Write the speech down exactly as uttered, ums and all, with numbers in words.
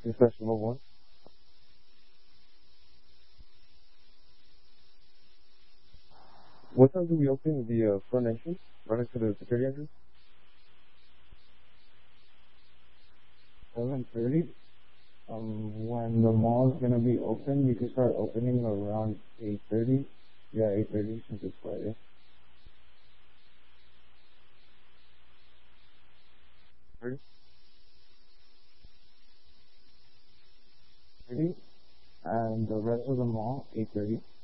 Festival one. What time do we open the uh, front entrance? Right next to the security entrance? seven thirty. Um, when the mall is gonna be open, you can start opening around eight thirty. Yeah, eight thirty since it's Friday. Thirty? thirty, and the rest of the mall eight thirty.